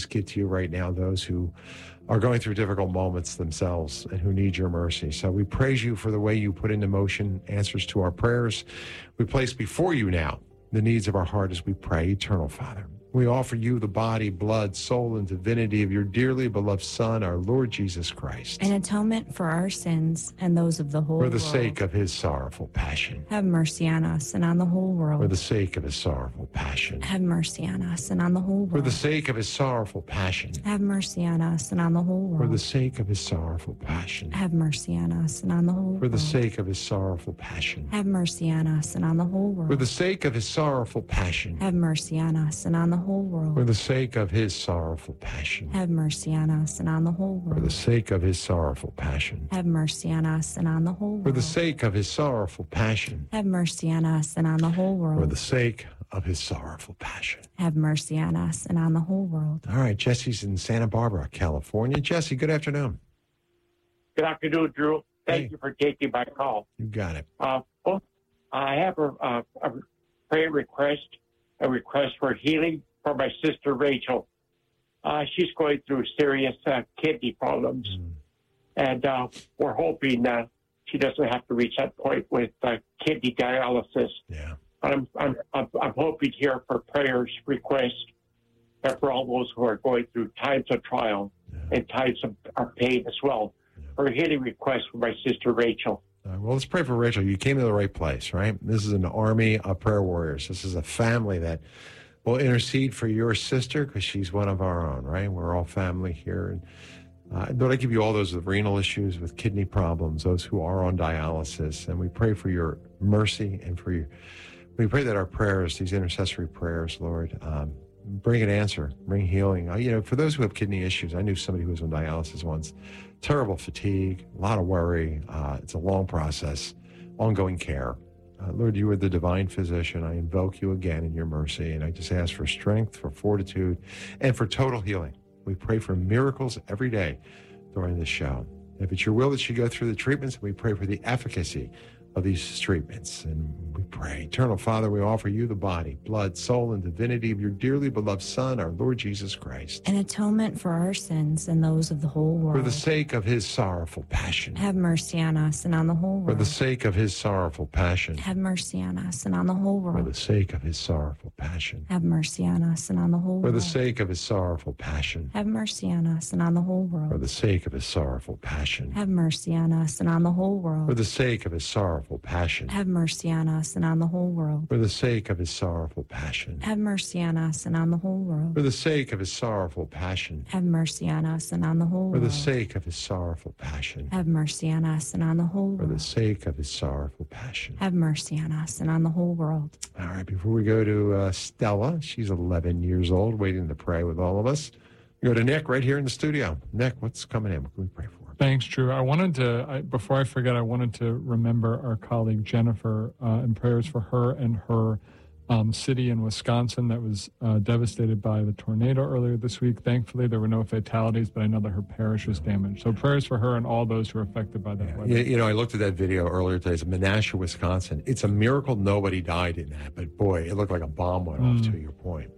just get to you right now those who are going through difficult moments themselves and who need your mercy. So we praise you for the way you put into motion answers to our prayers. We place before you now the needs of our heart as we pray. Eternal Father, we offer you the body, blood, soul, and divinity of your dearly beloved Son, our Lord Jesus Christ. An atonement for our sins and those of the whole world. For the sake of his sorrowful passion. Have mercy on us and on the whole world. For the sake of his sorrowful passion. Have mercy on us and on the whole world. For the sake of his sorrowful passion. Have mercy on us and on the whole world. For the sake of his sorrowful passion. Have mercy on us and on the whole world. For the sake of his sorrowful passion. Have mercy on us and on the whole world. For the sake of his sorrowful passion. Have mercy on us and on the whole world. For the sake of his sorrowful passion. Have mercy on us and on the whole world. For the sake of his sorrowful passion. Have mercy on us and on the whole world. For the sake of his sorrowful passion. Have mercy on us and on the whole world. For the sake of his sorrowful passion. Have mercy on us and on the whole world. All right, Jesse's in Santa Barbara, California. Jesse, good afternoon. Good afternoon, Drew. Thank you for taking my call. You got it. I have a prayer request, a request for healing for my sister Rachel. She's going through serious kidney problems, and we're hoping she doesn't have to reach that point with kidney dialysis. Yeah. But I'm hoping here for prayers requests for all those who are going through times of trial and times of pain as well. For a healing request for my sister Rachel. Well, let's pray for Rachel. You came to the right place, right? This is an army of prayer warriors. This is a family that will intercede for your sister because she's one of our own, right? We're all family here. And Lord, I give you all those with renal issues, with kidney problems, those who are on dialysis. And we pray for your mercy and for your, we pray that our prayers, these intercessory prayers, Lord, bring an answer, bring healing. For those who have kidney issues, I knew somebody who was on dialysis once. Terrible fatigue, a lot of worry. It's a long process, ongoing care. Lord, you are the divine physician. I invoke you again in your mercy, and I just ask for strength, for fortitude, and for total healing. We pray for miracles every day during this show. If it's your will that you go through the treatments, we pray for the efficacy of these treatments. And we pray, Eternal Father, we offer you the body, blood, soul, and divinity of your dearly beloved Son, our Lord Jesus Christ. An atonement for our sins and those of the whole world. For the sake of his sorrowful passion. Have mercy on us and on the whole world. For the sake of his sorrowful passion. Have mercy on us and on the whole world. For the sake of his sorrowful passion. Have mercy on us and on the whole world. For the sake of his sorrowful passion. Have mercy on us and on the whole world. For the sake of his sorrowful passion. Have mercy on us and on the whole world. For the sake of his sorrowful passion. Have mercy on us and on the whole world. For the sake of his sorrowful passion. Have mercy on us and on the whole world. For the sake of his sorrowful passion. Have mercy on us and on the whole world. For the sake of his sorrowful passion. Have mercy on us and on the whole world. For the sake of his sorrowful passion. Have mercy on us and on the whole world. All right, before we go to Stella, she's 11 years old, waiting to pray with all of us. We go to Nick right here in the studio. Nick, what's coming in? What can we pray for? Thanks, Drew. I wanted to, before I forget, I wanted to remember our colleague Jennifer and prayers for her and her city in Wisconsin that was devastated by the tornado earlier this week. Thankfully, there were no fatalities, but I know that her parish was damaged. So prayers for her and all those who are affected by that weather. I looked at that video earlier today. It's Menasha, Wisconsin. It's a miracle nobody died in that, but boy, it looked like a bomb went off, to your point.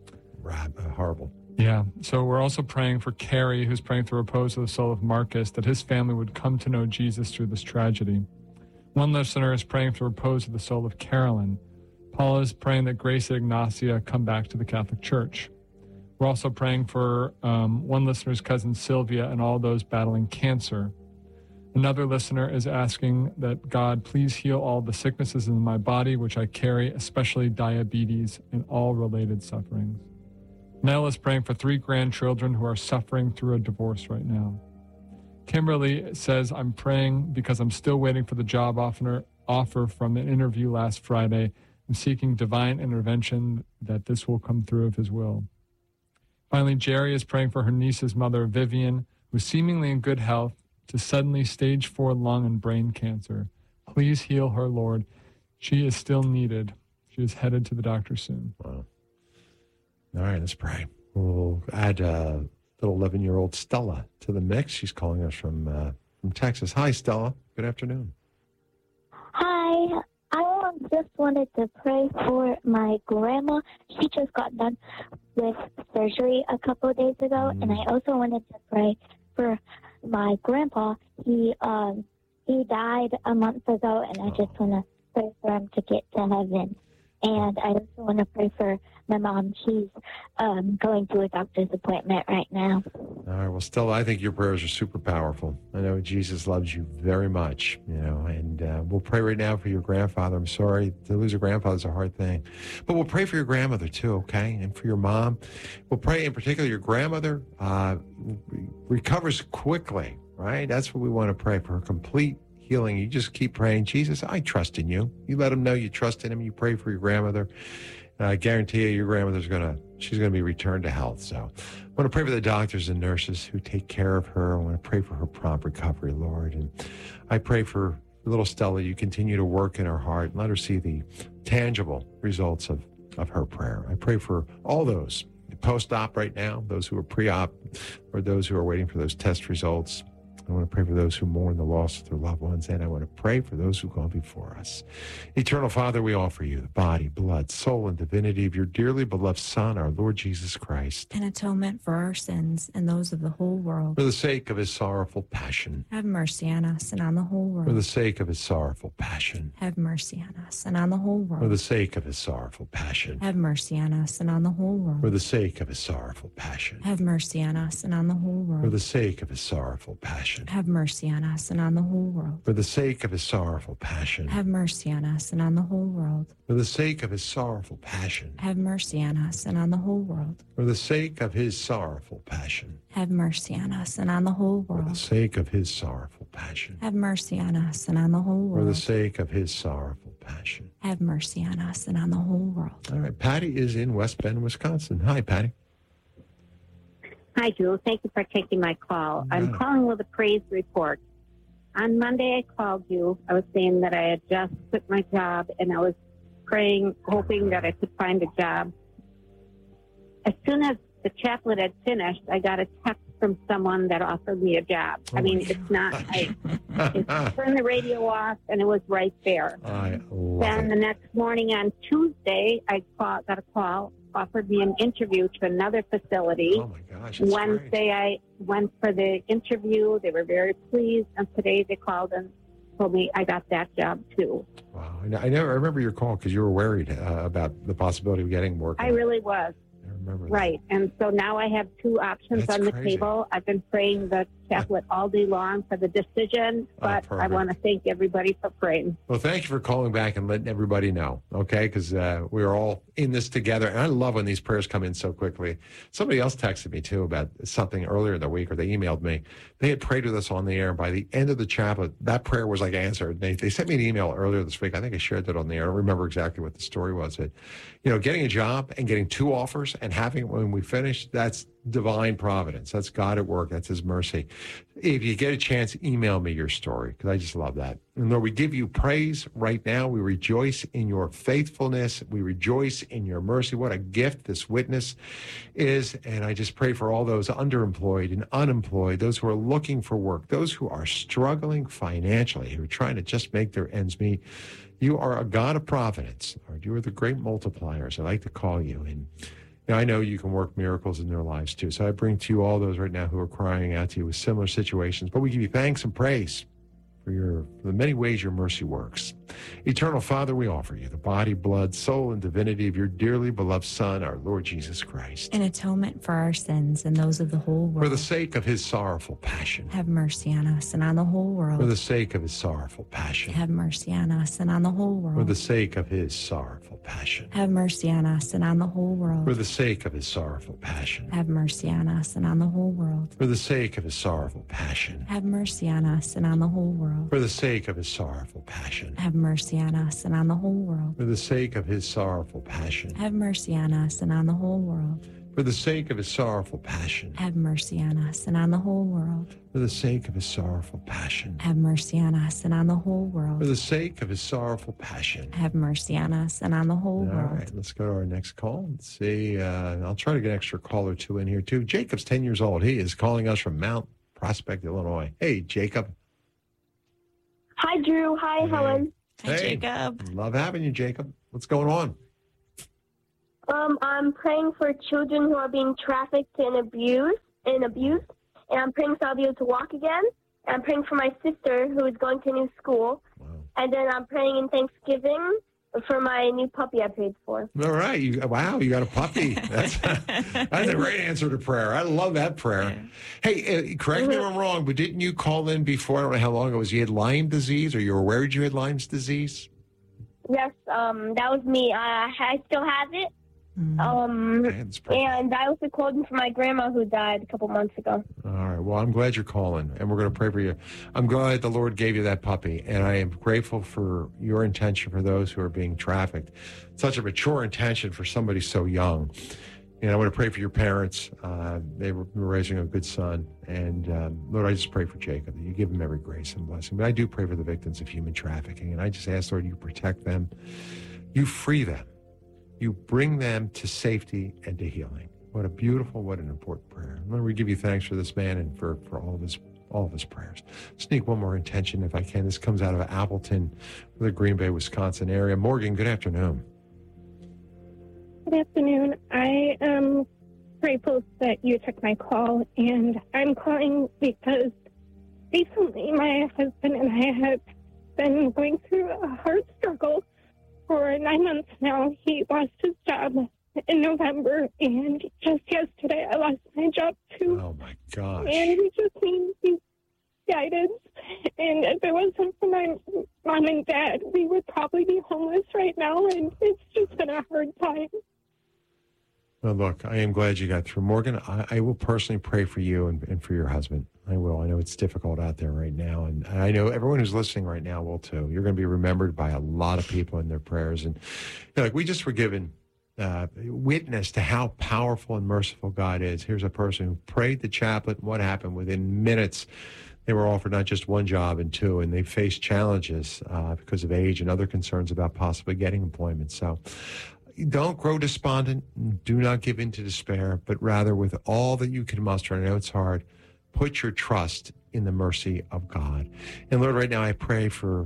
Horrible. Yeah. So we're also praying for Carrie, who's praying to repose of the soul of Marcus, that his family would come to know Jesus through this tragedy. One listener is praying for repose of the soul of Carolyn. Paul is praying that Grace and Ignacia come back to the Catholic Church. We're also praying for one listener's cousin Sylvia and all those battling cancer. Another listener is asking that God please heal all the sicknesses in my body, which I carry, especially diabetes and all related sufferings. Nell is praying for 3 grandchildren who are suffering through a divorce right now. Kimberly says, I'm praying because I'm still waiting for the job offer from an interview last Friday. I'm seeking divine intervention that this will come through of his will. Finally, Jerry is praying for her niece's mother, Vivian, who's seemingly in good health, to suddenly stage 4 lung and brain cancer. Please heal her, Lord. She is still needed. She is headed to the doctor soon. Wow. All right, let's pray. We'll add little 11-year-old Stella to the mix. She's calling us from Texas. Hi, Stella. Good afternoon. Hi. I want just wanted to pray for my grandma. She just got done with surgery a couple of days ago, and I also wanted to pray for my grandpa. He died a month ago, and I just want to pray for him to get to heaven. And I also want to pray for my mom. She's going to a doctor's appointment right now. All right. Well, Stella, I think your prayers are super powerful. I know Jesus loves you very much, and we'll pray right now for your grandfather. I'm sorry to lose a grandfather is a hard thing, but we'll pray for your grandmother too, okay? And for your mom. We'll pray in particular your grandmother recovers quickly, right? That's what we want to pray for, her complete healing. You just keep praying, Jesus, I trust in you. You let him know you trust in him. You pray for your grandmother. I guarantee you your grandmother's she's going to be returned to health. So I want to pray for the doctors and nurses who take care of her. I want to pray for her prompt recovery, Lord. And I pray for little Stella, you continue to work in her heart and let her see the tangible results of her prayer. I pray for all those post-op right now, those who are pre-op, or those who are waiting for those test results. I want to pray for those who mourn the loss of their loved ones, and I want to pray for those who've gone before us. Eternal Father, we offer you the body, blood, soul, and divinity of your dearly beloved Son, our Lord Jesus Christ. An atonement for our sins and those of the whole world. For the sake of his sorrowful passion. Have mercy on us and on the whole world. For the sake of his sorrowful passion. Have mercy on us and on the whole world. For the sake of his sorrowful passion. Have mercy on us and on the whole world. For the sake of his sorrowful passion. Have mercy on us and on the whole world. For the sake of his sorrowful passion. Have mercy on us and on the whole world. For the sake of his sorrowful passion. Have mercy on us and on the whole world. For the sake of his sorrowful passion. Have mercy on us and on the whole world. For the sake of his sorrowful passion. Have mercy on us and on the whole For the world. sake of his sorrowful passion. Have mercy on us and on the whole For the world. sake of his sorrowful passion. Have mercy on us and on the whole world. All right. Patty is in West Bend, Wisconsin. Hi, Patty. Hi, Drew. Thank you for taking my call. Yeah. I'm calling with a praise report. On Monday, I called you. I was saying that I had just quit my job, and I was praying, hoping that I could find a job. As soon as the chaplet had finished, I got a text from someone that offered me a job. I mean, it's not, I turned the radio off, and it was right there. I love Then the it. next morning on Tuesday, I got a call, offered me an interview to another facility. Oh, my gosh. That's Wednesday, great. I went for the interview. They were very pleased. And today they called and told me I got that job too. Wow. I remember your call because you were worried about the possibility of getting work. I really was. I remember that. Right. And so now I have two options That's on the crazy. table. I've been praying the chaplet all day long for the decision, but I perfect. want to thank everybody for praying. Well, thank you for calling back and letting everybody know, okay? Because we're all in this together. And I love when these prayers come in so quickly. Somebody else texted me, too, about something earlier in the week, or they emailed me. They had prayed with us on the air, and by the end of the chaplet, that prayer was like answered. They sent me an email earlier this week. I think I shared that on the air. I don't remember exactly what the story was. That, getting a job and getting two offers and having it when we finish, that's divine providence. That's God at work. That's his mercy. If you get a chance, email me your story, because I just love that. And Lord, we give you praise right now. We rejoice in your faithfulness. We rejoice in your mercy. What a gift this witness is. And I just pray for all those underemployed and unemployed, those who are looking for work, those who are struggling financially, who are trying to just make their ends meet. You are a God of providence, Lord. You are the great multiplier, as I like to call you. And I know you can work miracles in their lives too. So I bring to you all those right now who are crying out to you with similar situations. But we give you thanks and praise for the many ways your mercy works. Eternal Father, we offer you the body, blood, soul, and divinity of your dearly beloved Son, our Lord Jesus Christ. An atonement for our sins and those of the whole world. For the sake of his sorrowful passion. Have mercy on us and on the whole world. For the sake of his sorrowful passion. Have mercy on us and on the whole world. For the sake of his sorrowful passion. Have mercy on us and on the whole world. For the sake of his sorrowful passion. Have mercy on us and on the whole world. For the sake of his sorrowful passion. Have mercy on us and on the whole world. For the sake of his sorrowful passion. Have mercy on us and on the whole world. For the sake of his sorrowful passion. Have mercy on us and on the whole world. For the sake of his sorrowful passion. Have mercy on us and on the whole world. For the sake of his sorrowful passion. Have mercy on us and on the whole For world. the sake of his sorrowful passion. Have mercy on us and on the whole All world. right, let's go to our next call. Let's see. I'll try to get an extra call or two in here, too. Jacob's 10 years old. He is calling us from Mount Prospect, Illinois. Hey, Jacob. Hi, Drew. Hi, Helen. Hi, Jacob. Love having you, Jacob. What's going on? I'm praying for children who are being trafficked and abused, and I'm praying so I'll be able to walk again. And I'm praying for my sister who is going to a new school. Wow. And then I'm praying in Thanksgiving for my new puppy I prayed for. All right. You got a puppy. That's a great answer to prayer. I love that prayer. Hey, correct me if I'm wrong, but didn't you call in before? I don't know how long it was. You had Lyme disease, or you were aware you had Lyme's disease? Yes, that was me. I still have it. And I also called in for my grandma who died a couple months ago. All right. Well, I'm glad you're calling, and we're going to pray for you. I'm glad the Lord gave you that puppy, and I am grateful for your intention for those who are being trafficked. Such a mature intention for somebody so young. And I want to pray for your parents. They were raising a good son. And Lord, I just pray for Jacob, that you give him every grace and blessing. But I do pray for the victims of human trafficking. And I just ask, Lord, you protect them. You free them. You bring them to safety and to healing. What an important prayer. Lord, we give you thanks for this man and for all of his prayers. Sneak one more intention if I can. This comes out of Appleton, the Green Bay, Wisconsin area. Morgan, good afternoon. Good afternoon. I am grateful that you took my call, and I'm calling because recently my husband and I have been going through a hard struggle for 9 months now. He lost his job in November, and just yesterday I lost my job too. Oh my gosh. And we just need guidance. And if it wasn't for my mom and dad, we would probably be homeless right now, and it's just been a hard time. Well, look, I am glad you got through. Morgan, I will personally pray for you and for your husband. I will. I know it's difficult out there right now. And I know everyone who's listening right now will too. You're going to be remembered by a lot of people in their prayers. And like we just were given witness to how powerful and merciful God is. Here's a person who prayed the chaplet. What happened? Within minutes, they were offered not just one job and two, and they faced challenges because of age and other concerns about possibly getting employment. So don't grow despondent. Do not give in to despair, but rather with all that you can muster, and I know it's hard, put your trust in the mercy of God. And Lord, right now I pray for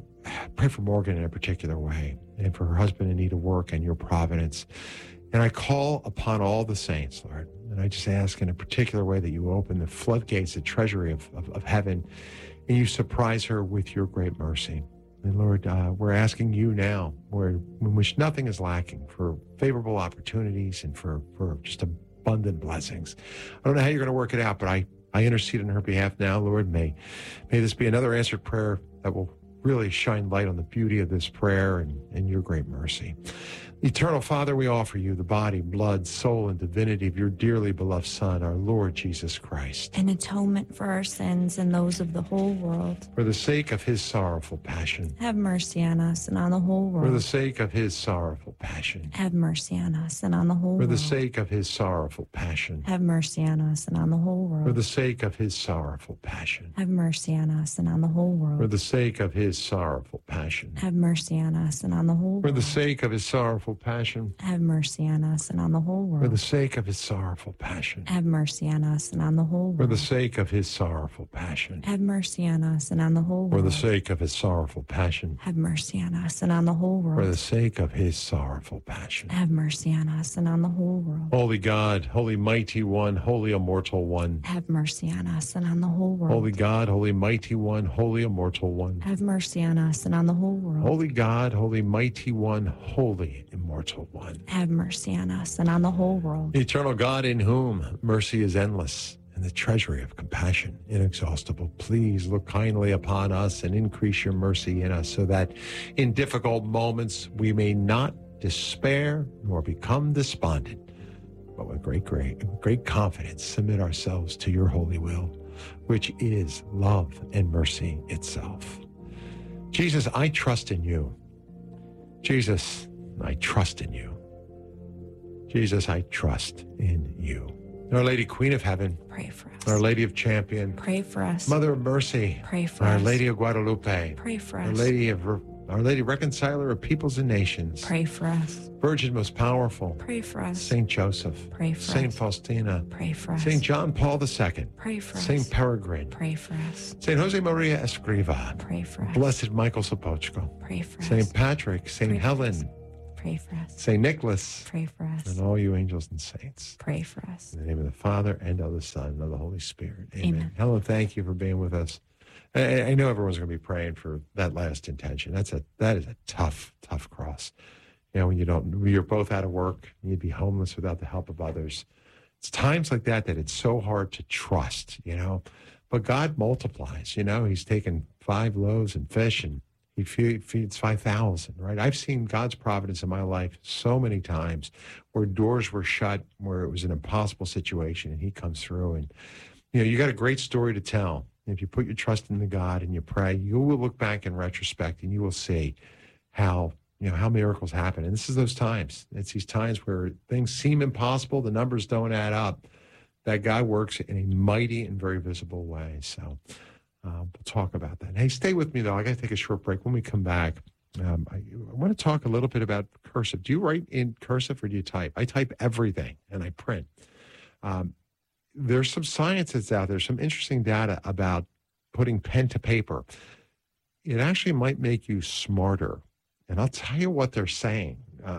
Morgan in a particular way, and for her husband in need of work and your providence. And I call upon all the saints, Lord, and I just ask in a particular way that you open the floodgates, the treasury of heaven, and you surprise her with your great mercy. And Lord, we're asking you now, in which nothing is lacking, for favorable opportunities and for just abundant blessings. I don't know how you're going to work it out, but I intercede on her behalf now, Lord. May this be another answered prayer that will really shine light on the beauty of this prayer and your great mercy. Eternal Father, we offer you the body, blood, soul, and divinity of your dearly beloved Son, our Lord Jesus Christ. An atonement for our sins and those of the whole world. For the sake of his sorrowful passion. Have mercy on us and on the whole world. For the sake of his sorrowful passion. Have mercy on us and on the whole world. For the sake of his sorrowful passion. Have mercy on us and on the whole world. For the sake of his sorrowful passion. Have mercy on us and on the whole world. For the sake of his sorrowful passion. Have mercy on us and on the whole world. For the sake of his sorrowful passion. Have mercy on us and on the whole world. For the sake of his sorrowful passion. Have mercy on us and on the whole world. For the sake of his sorrowful passion. Have mercy on us and on the whole world. For the sake of his sorrowful passion. Have mercy on us and on the whole world. For the sake of his sorrowful passion. Have mercy on us and on the whole world. Holy God, holy mighty one, holy immortal one. Have mercy on us and on the whole world. Holy God, holy mighty one, holy immortal one. Have mercy on us and on the whole world. Holy God, holy mighty one, holy immortal one. Have mercy on us and on the whole world. Eternal God, in whom mercy is endless and the treasury of compassion inexhaustible, please look kindly upon us and increase your mercy in us, so that in difficult moments we may not despair nor become despondent, but with great confidence submit ourselves to your holy will, which is love and mercy itself. Jesus, I trust in you. Jesus, I trust in you. Jesus, I trust in you. Our Lady, Queen of Heaven, pray for us. Our Lady of Champion, pray for us. Mother of Mercy, pray for Our us. Lady of Guadalupe, pray for Our us. Lady of Our Lady Reconciler of Peoples and Nations. Pray for us. Virgin Most Powerful. Pray for us. Saint Joseph. Pray for Saint us. Faustina. Pray for us. Saint John Paul II. Pray for us. Saint Peregrine. Pray for us. Saint Jose Maria Escriva. Pray for us. Blessed Michael Sopochko. Pray for us. Saint Patrick. Saint Pray for Helen. us. Pray for us. Saint Nicholas. Pray for us. And all you angels and saints. Pray for us. In the name of the Father, and of the Son, and of the Holy Spirit. Amen. Amen. Helen, thank you for being with us. I know everyone's going to be praying for that last intention. That is a tough cross. You know, when you're both out of work, you'd be homeless without the help of others. It's times like that it's so hard to trust, you know. But God multiplies, you know. He's taken 5 loaves and fish, and he feeds 5,000, right? I've seen God's providence in my life so many times where doors were shut, where it was an impossible situation, and he comes through. And, you know, you got a great story to tell. If you put your trust in the God and you pray, you will look back in retrospect and you will see how miracles happen. And this is those times. It's these times where things seem impossible, the numbers don't add up, that God works in a mighty and very visible way. So we'll talk about that. Hey, stay with me, though. I got to take a short break. When we come back, I want to talk a little bit about cursive. Do you write in cursive or do you type? I type everything and I print. There's some science that's out there, some interesting data about putting pen to paper. It actually might make you smarter. And I'll tell you what they're saying.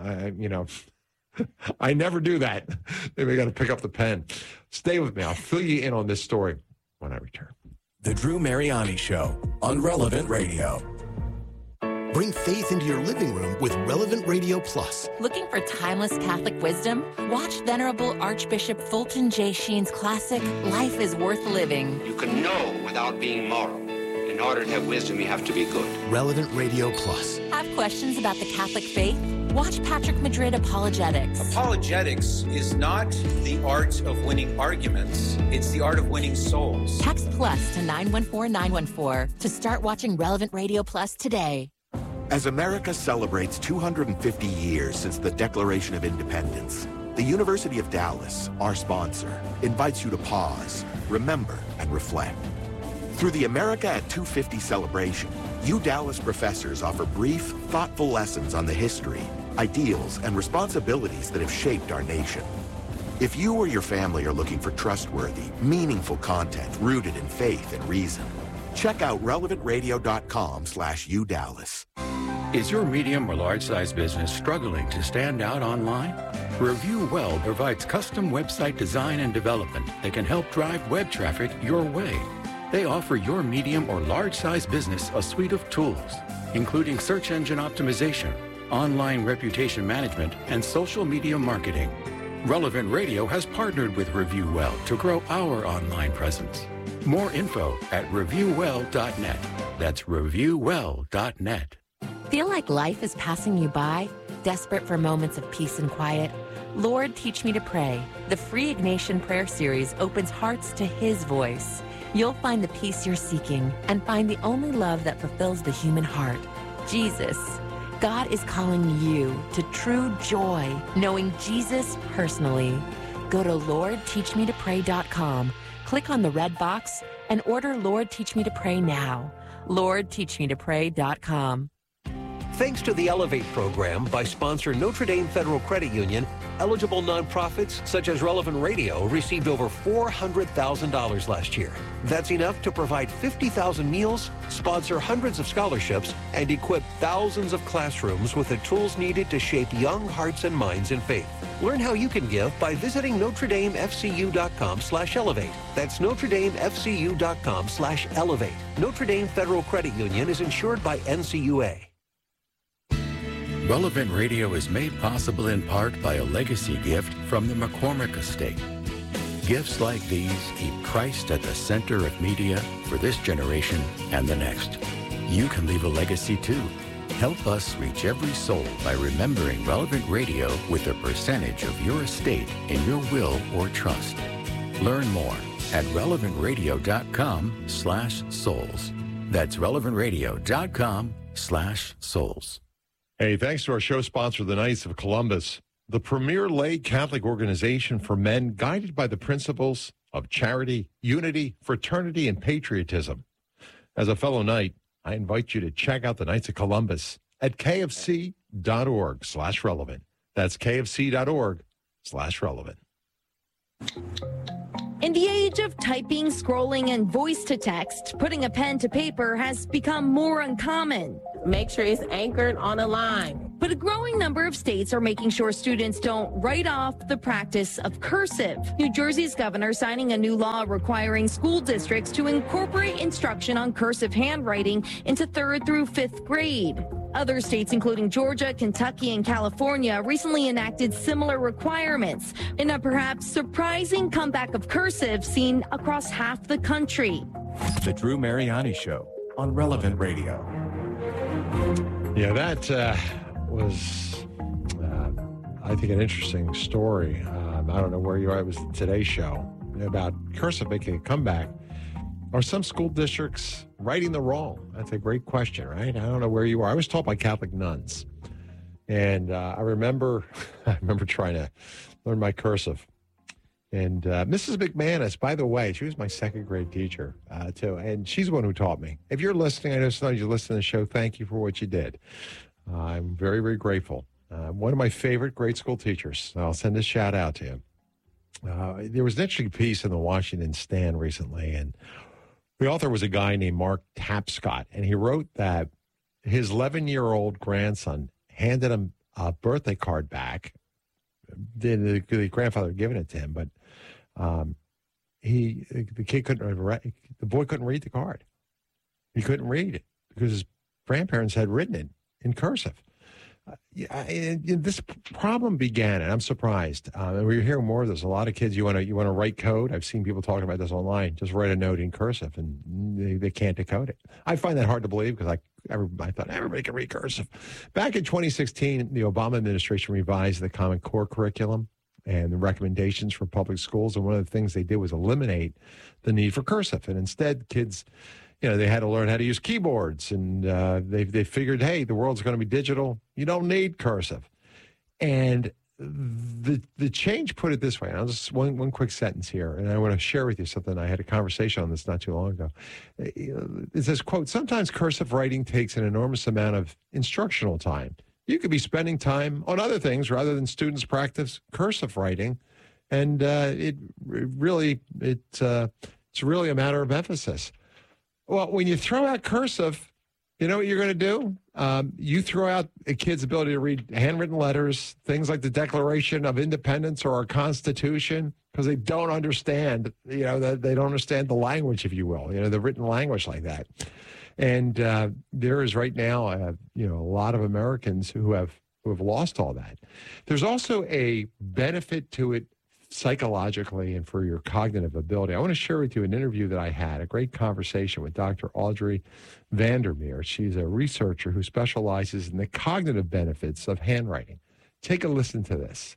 I never do that. Maybe I got to pick up the pen. Stay with me. I'll fill you in on this story when I return. The Drew Mariani Show on Relevant Radio. Bring faith into your living room with Relevant Radio Plus. Looking for timeless Catholic wisdom? Watch Venerable Archbishop Fulton J. Sheen's classic, Life is Worth Living. You can know without being moral. In order to have wisdom, you have to be good. Relevant Radio Plus. Have questions about the Catholic faith? Watch Patrick Madrid Apologetics. Apologetics is not the art of winning arguments. It's the art of winning souls. Text plus to 914-914 to start watching Relevant Radio Plus today. As America celebrates 250 years since the Declaration of Independence, the University of Dallas, our sponsor, invites you to pause, remember, and reflect. Through the America at 250 celebration, Dallas professors offer brief, thoughtful lessons on the history, ideals, and responsibilities that have shaped our nation. If you or your family are looking for trustworthy, meaningful content rooted in faith and reason, check out relevantradio.com/UDallas. Is your medium or large size business struggling to stand out online? Review Well provides custom website design and development that can help drive web traffic your way. They offer your medium or large size business a suite of tools, including search engine optimization, online reputation management, and social media marketing. Relevant Radio has partnered with Review Well to grow our online presence. More info at reviewwell.net. That's reviewwell.net. Feel like life is passing you by? Desperate for moments of peace and quiet? Lord, Teach Me to Pray. The free Ignatian prayer series opens hearts to His voice. You'll find the peace you're seeking and find the only love that fulfills the human heart, Jesus. God is calling you to true joy, knowing Jesus personally. Go to LordTeachMeToPray.com, click on the red box, and order Lord Teach Me to Pray now. LordTeachMeToPray.com. Thanks to the Elevate program by sponsor Notre Dame Federal Credit Union, eligible nonprofits such as Relevant Radio received over $400,000 last year. That's enough to provide 50,000 meals, sponsor hundreds of scholarships, and equip thousands of classrooms with the tools needed to shape young hearts and minds in faith. Learn how you can give by visiting NotreDameFCU.com/elevate. That's NotreDameFCU.com/elevate. Notre Dame Federal Credit Union is insured by NCUA. Relevant Radio is made possible in part by a legacy gift from the McCormick Estate. Gifts like these keep Christ at the center of media for this generation and the next. You can leave a legacy too. Help us reach every soul by remembering Relevant Radio with a percentage of your estate in your will or trust. Learn more at relevantradio.com/souls. That's relevantradio.com/souls. Hey, thanks to our show sponsor, the Knights of Columbus, the premier lay Catholic organization for men guided by the principles of charity, unity, fraternity, and patriotism. As a fellow Knight, I invite you to check out the Knights of Columbus at kfc.org/relevant. That's kfc.org/relevant. In the age of typing, scrolling, and voice-to-text, putting a pen to paper has become more uncommon. Make sure it's anchored on a line. But a growing number of states are making sure students don't write off the practice of cursive. New Jersey's governor signing a new law requiring school districts to incorporate instruction on cursive handwriting into 3rd through 5th grade. Other states, including Georgia, Kentucky, and California, recently enacted similar requirements in a perhaps surprising comeback of cursive seen across half the country. The Drew Mariani Show on Relevant Radio. Yeah, that was, I think, an interesting story. I don't know where you are. It was the Today Show about cursive making a comeback. Are some school districts righting the wrong? That's a great question, right? I don't know where you are. I was taught by Catholic nuns. And I remember trying to learn my cursive. And Mrs. McManus, by the way, she was my 2nd grade teacher, too. And she's the one who taught me. If you're listening, I know sometimes you listen to the show, thank you for what you did. I'm very, very grateful. One of my favorite grade school teachers. I'll send a shout out to him. There was an interesting piece in the Washington Stand recently, and the author was a guy named Mark Tapscott, and he wrote that his 11-year-old grandson handed him a birthday card back. The grandfather had given it to him, but the boy couldn't read the card. He couldn't read it because his grandparents had written it in cursive. This problem began, and I'm surprised. And we're hearing more of this. A lot of kids, you want to write code. I've seen people talking about this online. Just write a note in cursive, and they can't decode it. I find that hard to believe because I thought everybody can read cursive. Back in 2016, the Obama administration revised the Common Core curriculum and the recommendations for public schools. And one of the things they did was eliminate the need for cursive. And instead, kids, they had to learn how to use keyboards, and they figured, hey, the world's going to be digital. You don't need cursive. And the change put it this way. And I'll just one quick sentence here, and I want to share with you something. I had a conversation on this not too long ago. It says, quote, sometimes cursive writing takes an enormous amount of instructional time. You could be spending time on other things rather than students practice cursive writing. And it's really a matter of emphasis. Well, when you throw out cursive, you know what you're going to do? You throw out a kid's ability to read handwritten letters, things like the Declaration of Independence or our Constitution, because they don't understand, they don't understand the language, if you will, the written language like that. And there is right now, a lot of Americans who have lost all that. There's also a benefit to it psychologically and for your cognitive ability. I want to share with you an interview that I had, a great conversation with Dr. Audrey Vandermeer. She's a researcher who specializes in the cognitive benefits of handwriting. Take a listen to this.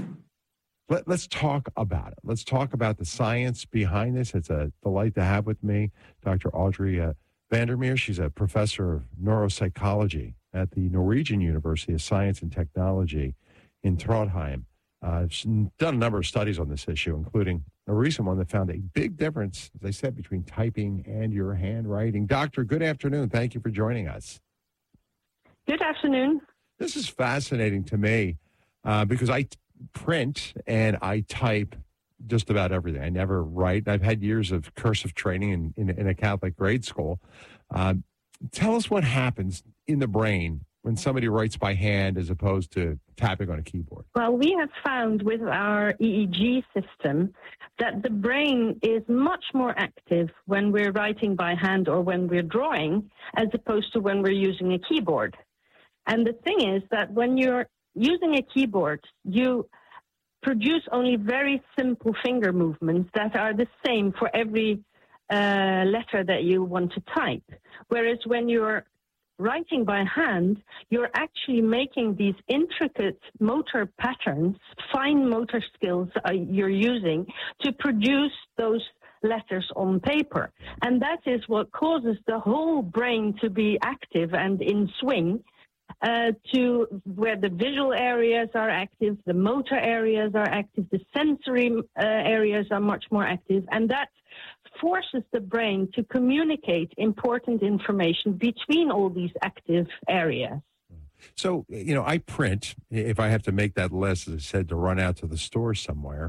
Let's talk about it. Let's talk about the science behind this. It's a delight to have with me Dr. Audrey Vandermeer. She's a professor of neuropsychology at the Norwegian University of Science and Technology in Trondheim. She's done a number of studies on this issue, including a recent one that found a big difference, as I said, between typing and your handwriting. Doctor, good afternoon. Thank you for joining us. Good afternoon. This is fascinating to me because I print and I type just about everything. I never write. I've had years of cursive training in a Catholic grade school. Tell us what happens in the brain when somebody writes by hand as opposed to tapping on a keyboard? Well, we have found with our EEG system that the brain is much more active when we're writing by hand or when we're drawing as opposed to when we're using a keyboard. And the thing is that when you're using a keyboard, you produce only very simple finger movements that are the same for every letter that you want to type. Whereas when you're writing by hand, you're actually making these intricate motor patterns, fine motor skills you're using to produce those letters on paper. And that is what causes the whole brain to be active and in swing to where the visual areas are active, the motor areas are active, the sensory areas are much more active, and that forces the brain to communicate important information between all these active areas. So, I print, if I have to make that list, as I said, to run out to the store somewhere.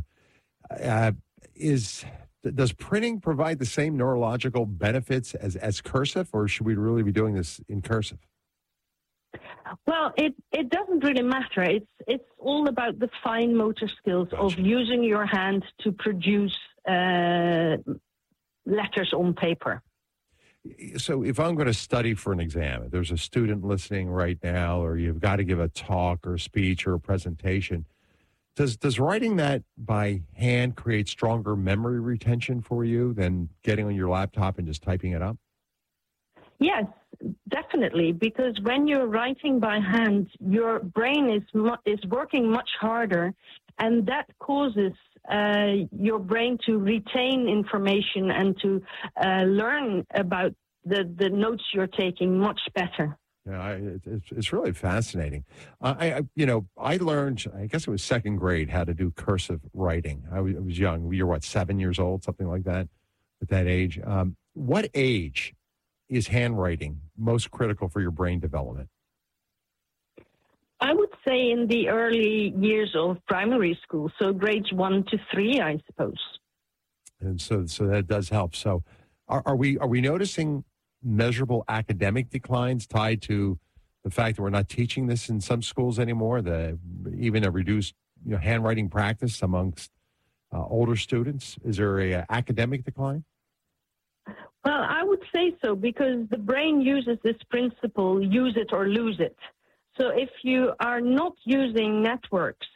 Does printing provide the same neurological benefits as cursive, or should we really be doing this in cursive? Well, it doesn't really matter. It's all about the fine motor skills of using your hand to produce letters on paper. So if I'm going to study for an exam, if there's a student listening right now, or you've got to give a talk or a speech or a presentation, does writing that by hand create stronger memory retention for you than getting on your laptop and just typing it up? Yes, definitely, because when you're writing by hand, your brain is working much harder, and that causes your brain to retain information and to learn about the notes you're taking much better. Yeah, it's really fascinating. I learned, I guess it was second grade, how to do cursive writing. I was young. You're what, 7 years old, something like that, at that age. What age is handwriting most critical for your brain development? I would say in the early years of primary school, so grades 1 to 3, I suppose. And so that does help. So are we noticing measurable academic declines tied to the fact that we're not teaching this in some schools anymore, even a reduced handwriting practice amongst older students? Is there a academic decline? Well, I would say so, because the brain uses this principle, use it or lose it. So if you are not using networks,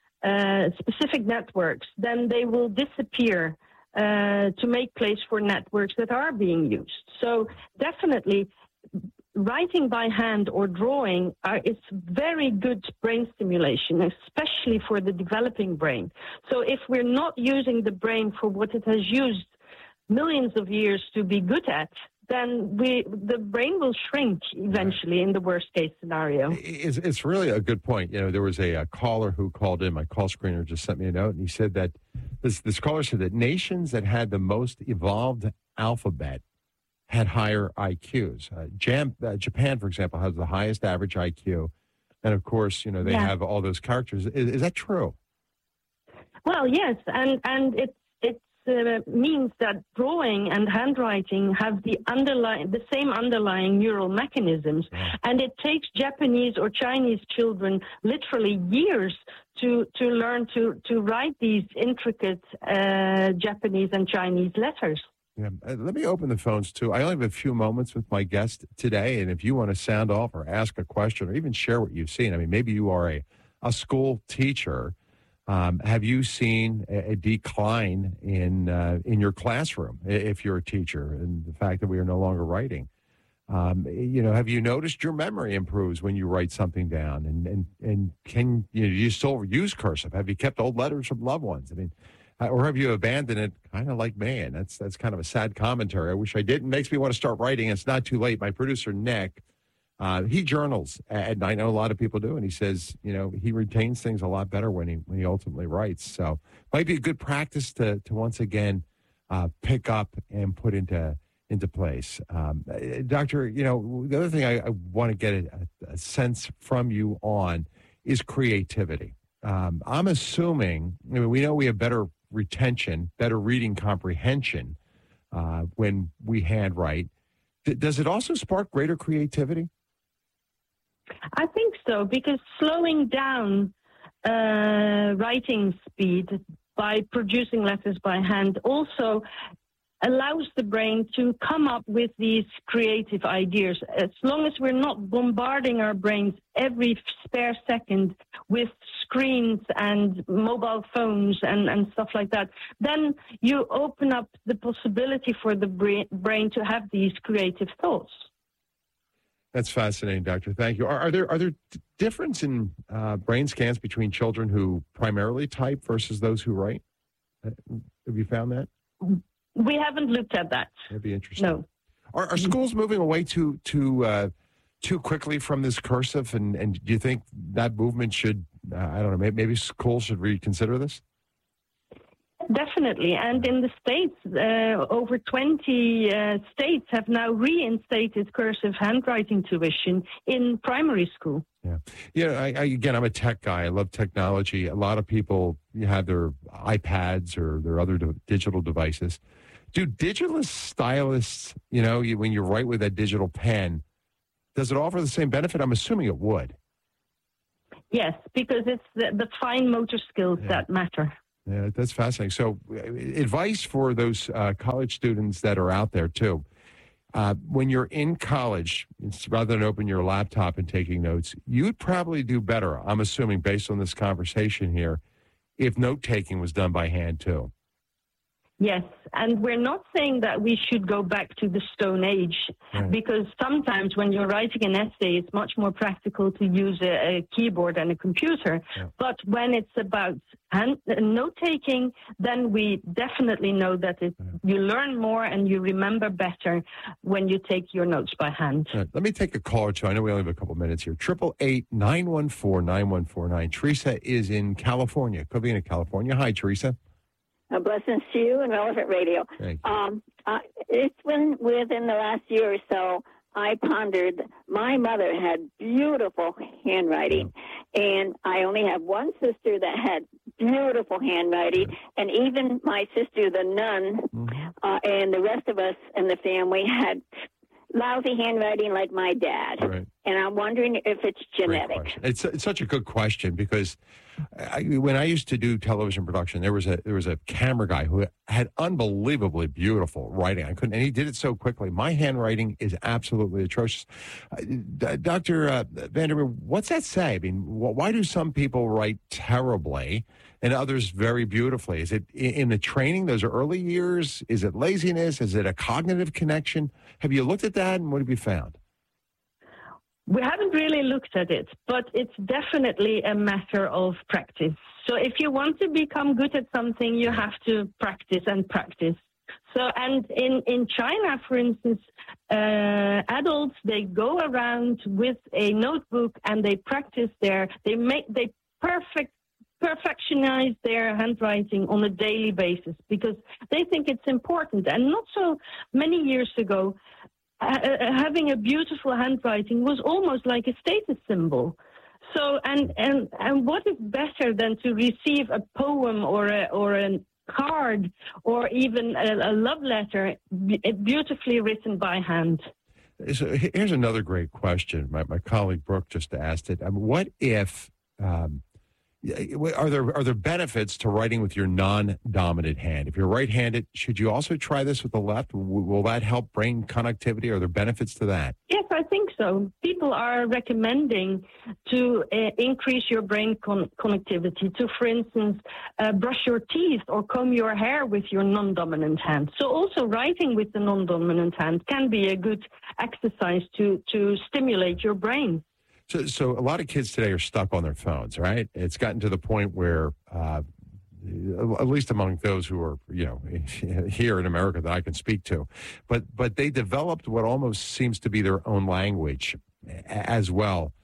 specific networks, then they will disappear to make place for networks that are being used. So definitely, writing by hand or drawing is very good brain stimulation, especially for the developing brain. So if we're not using the brain for what it has used millions of years to be good at, then the brain will shrink eventually in the worst case scenario. It's really a good point. There was a caller who called in. My call screener just sent me a note, and he said that this caller said that nations that had the most evolved alphabet had higher IQs. Japan, for example, has the highest average IQ. And of course, they have all those characters. Is that true? Well, yes. And it means that drawing and handwriting have the same underlying neural mechanisms. And it takes Japanese or Chinese children literally years to learn to write these intricate Japanese and Chinese letters. Yeah, let me open the phones, too. I only have a few moments with my guest today, and if you want to sound off or ask a question or even share what you've seen, maybe you are a school teacher. Have you seen a decline in your classroom if you're a teacher, and the fact that we are no longer writing? Have you noticed your memory improves when you write something down? And can you still use cursive? Have you kept old letters from loved ones? Or have you abandoned it, kind of like me? And that's kind of a sad commentary. I wish I didn't. Makes me want to start writing. It's not too late. My producer, Nick, he journals, and I know a lot of people do, and he says, he retains things a lot better when he ultimately writes. So might be a good practice to once again pick up and put into place. Doctor, the other thing I want to get a sense from you on is creativity. I'm assuming, we know we have better retention, better reading comprehension when we handwrite. Does it also spark greater creativity? I think so, because slowing down writing speed by producing letters by hand also allows the brain to come up with these creative ideas. As long as we're not bombarding our brains every spare second with screens and mobile phones and stuff like that, then you open up the possibility for the brain to have these creative thoughts. That's fascinating, Doctor. Thank you. Are there difference in brain scans between children who primarily type versus those who write? Have you found that? We haven't looked at that. That'd be interesting. No. Are schools moving away to too quickly from this cursive? And do you think that movement should, I don't know, maybe schools should reconsider this? Definitely. And in the States, over 20 states have now reinstated cursive handwriting tuition in primary school. Yeah. Yeah. Again, I'm a tech guy. I love technology. A lot of people have their iPads or their other digital devices. Do digital stylists, when you write with that digital pen, does it offer the same benefit? I'm assuming it would. Yes, because it's the fine motor skills that matter. Yeah, that's fascinating. So advice for those college students that are out there, too. When you're in college, rather than open your laptop and taking notes, you'd probably do better, I'm assuming, based on this conversation here, if note-taking was done by hand, too. Yes, and we're not saying that we should go back to the Stone Age, because sometimes when you're writing an essay, it's much more practical to use a keyboard and a computer. Yeah. But when it's about note-taking, then we definitely know that you learn more and you remember better when you take your notes by hand. Right. Let me take a call or two. I know we only have a couple minutes here. 888-914-9149. Teresa is in California, Covina, California. Hi, Teresa. Blessings to you and Relevant Radio. It's been within the last year or so, I pondered, my mother had beautiful handwriting, and I only have one sister that had beautiful handwriting, and even my sister, the nun, and the rest of us in the family had lousy handwriting like my dad. Right. And I'm wondering if it's genetic. It's such a good question, because when I used to do television production, there was a camera guy who had unbelievably beautiful writing. And he did it so quickly. My handwriting is absolutely atrocious. Dr. Vandermeer, what's that say? I mean, why do some people write terribly and others very beautifully? Is it in the training, those early years? Is it laziness? Is it a cognitive connection? Have you looked at that, and what have you found? We haven't really looked at it, but it's definitely a matter of practice. So if you want to become good at something, you have to practice and practice. So, and in China, for instance, adults, they go around with a notebook and they practice they perfectionize their handwriting on a daily basis because they think it's important. And not so many years ago, having a beautiful handwriting was almost like a status symbol. So, and what is better than to receive a poem or a card or even a love letter beautifully written by hand? So here's another great question. My colleague Brooke just asked it. What if are there benefits to writing with your non-dominant hand? If you're right-handed, should you also try this with the left? Will that help brain connectivity? Are there benefits to that? Yes, I think so. People are recommending to increase your brain connectivity, to, for instance, brush your teeth or comb your hair with your non-dominant hand. So also writing with the non-dominant hand can be a good exercise to stimulate your brain. So a lot of kids today are stuck on their phones, right? It's gotten to the point where, at least among those who are, here in America that I can speak to, but they developed what almost seems to be their own language as well.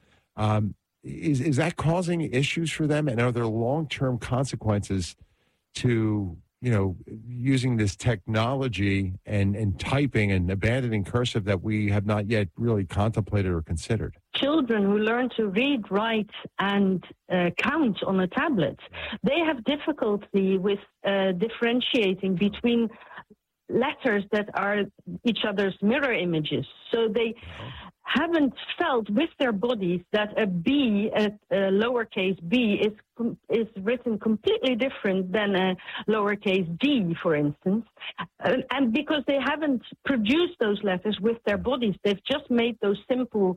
Is that causing issues for them? And are there long-term consequences to, using this technology and typing and abandoning cursive that we have not yet really contemplated or considered? Children who learn to read, write, and count on a tablet, they have difficulty with differentiating between letters that are each other's mirror images. So they haven't felt with their bodies that a B, a lowercase b, is written completely different than a lowercase d, for instance. And because they haven't produced those letters with their bodies, they've just made those simple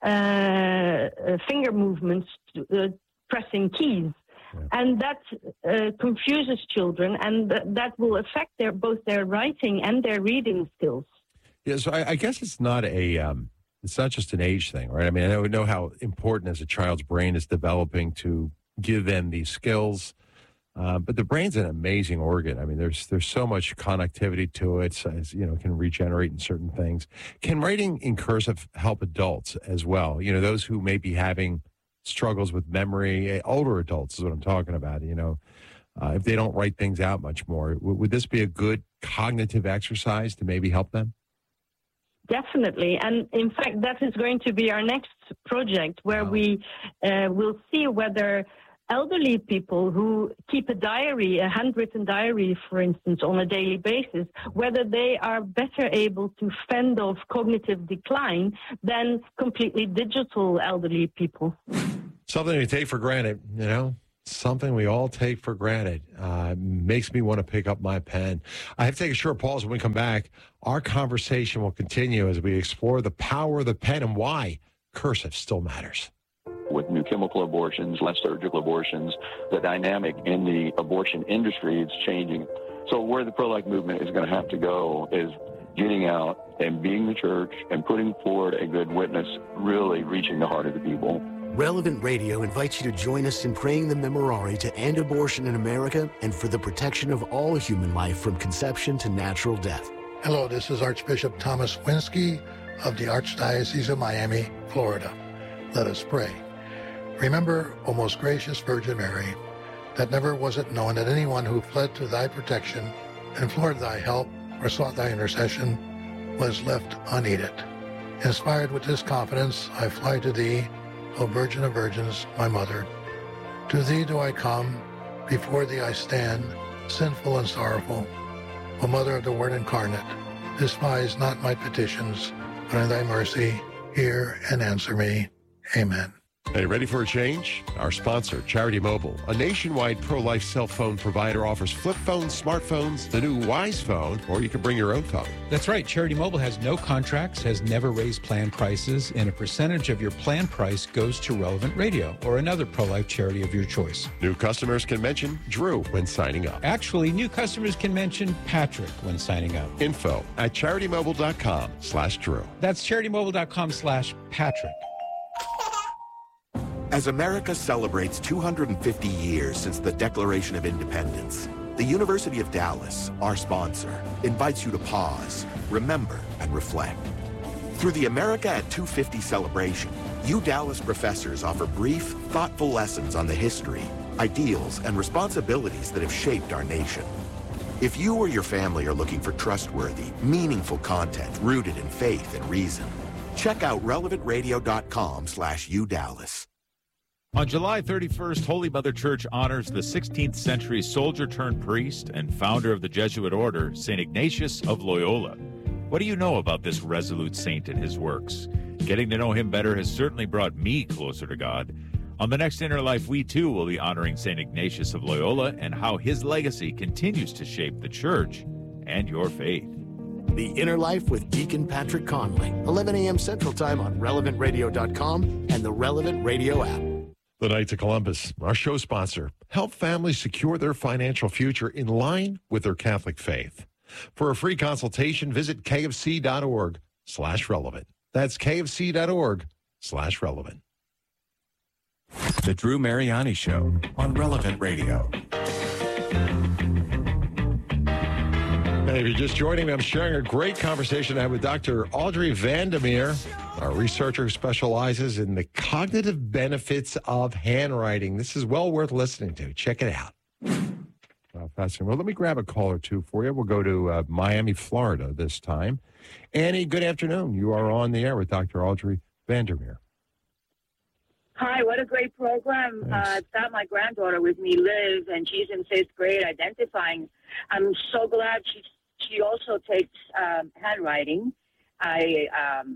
finger movements pressing keys. And that confuses children, and that will affect both their writing and their reading skills. Yeah, so I guess it's not it's not just an age thing, right? I mean, I know how important as a child's brain is developing to give them these skills. But the brain's an amazing organ. I mean, there's so much connectivity to it. So it can regenerate in certain things. Can writing in cursive help adults as well? Those who may be having struggles with memory, older adults is what I'm talking about. If they don't write things out much more, would this be a good cognitive exercise to maybe help them? Definitely. And in fact, that is going to be our next project where we will see whether elderly people who keep a handwritten diary, for instance, on a daily basis, whether they are better able to fend off cognitive decline than completely digital elderly people. Something we take for granted, something we all take for granted. Makes me want to pick up my pen. I have to take a short pause. When we come back, our conversation will continue as we explore the power of the pen and why cursive still matters. With new chemical abortions, less surgical abortions, the dynamic in the abortion industry is changing. So where the pro-life movement is going to have to go is getting out and being the church and putting forward a good witness, really reaching the heart of the people. Relevant Radio invites you to join us in praying the Memorare to end abortion in America and for the protection of all human life from conception to natural death. Hello, this is Archbishop Thomas Winsky of the Archdiocese of Miami, Florida. Let us pray. Remember, O most gracious Virgin Mary, that never was it known that anyone who fled to thy protection, implored thy help, or sought thy intercession was left unaided. Inspired with this confidence, I fly to thee, O Virgin of Virgins, my Mother. To thee do I come, before thee I stand, sinful and sorrowful. O Mother of the Word incarnate, despise not my petitions, but in thy mercy hear and answer me. Amen. Hey, ready for a change? Our sponsor, Charity Mobile, a nationwide pro-life cell phone provider, offers flip phones, smartphones, the new Wise phone, or you can bring your own phone. That's right. Charity Mobile has no contracts, has never raised plan prices, and a percentage of your plan price goes to Relevant Radio or another pro-life charity of your choice. New customers can mention Drew when signing up. Actually, new customers can mention Patrick when signing up. Info at CharityMobile.com/Drew. That's CharityMobile.com/Patrick. As America celebrates 250 years since the Declaration of Independence, the University of Dallas, our sponsor, invites you to pause, remember, and reflect. Through the America at 250 celebration, Dallas professors offer brief, thoughtful lessons on the history, ideals, and responsibilities that have shaped our nation. If you or your family are looking for trustworthy, meaningful content rooted in faith and reason, check out relevantradio.com/UDallas. On July 31st, Holy Mother Church honors the 16th century soldier-turned-priest and founder of the Jesuit order, St. Ignatius of Loyola. What do you know about this resolute saint and his works? Getting to know him better has certainly brought me closer to God. On the next Inner Life, we too will be honoring St. Ignatius of Loyola and how his legacy continues to shape the church and your faith. The Inner Life with Deacon Patrick Conley, 11 a.m. Central Time on RelevantRadio.com and the Relevant Radio app. The Knights of Columbus, our show sponsor, help families secure their financial future in line with their Catholic faith. For a free consultation, visit kfc.org/relevant. That's kfc.org/relevant. The Drew Mariani Show on Relevant Radio. Hey, if you're just joining me, I'm sharing a great conversation I had with Dr. Audrey Vandermeer, a researcher who specializes in the cognitive benefits of handwriting. This is well worth listening to. Check it out. Fascinating. Well, let me grab a call or two for you. We'll go to Miami, Florida this time. Annie, good afternoon. You are on the air with Dr. Audrey Vandermeer. Hi, what a great program. I've got my granddaughter with me, Liv, and she's in 5th grade identifying. I'm so glad she also takes handwriting. I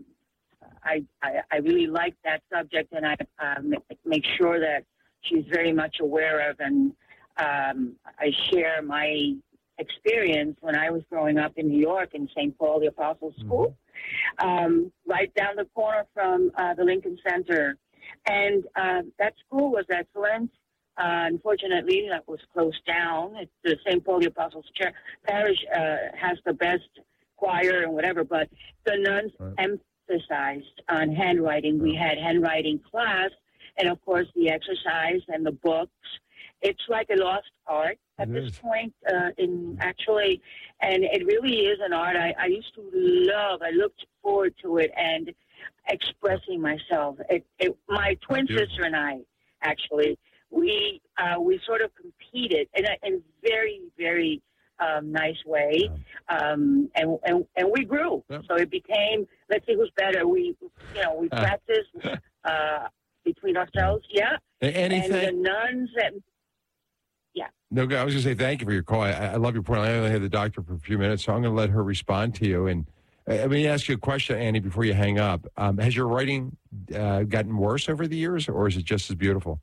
really like that subject, and I make sure that she's very much aware of, and I share my experience when I was growing up in New York in St. Paul the Apostle School, right down the corner from the Lincoln Center. And that school was excellent. Unfortunately, that was closed down. It's the St. Paul the Apostles Parish has the best choir and whatever, but the nuns emphasized on handwriting. We had handwriting class, and of course the exercise and the books. it's like a lost art at this point. And it really is an art. I used to love. I looked forward to it and expressing myself. My twin sister and I, actually, we sort of competed in a very, very nice way, and we grew. So it became, let's see who's better. We practiced between ourselves. Yeah. Anything? And the nuns that. Yeah. No, I was going to say thank you for your call. I love your point. I only had the doctor for a few minutes, so I'm going to let her respond to you. And let me ask you a question, Annie, before you hang up. Has your writing gotten worse over the years, or is it just as beautiful?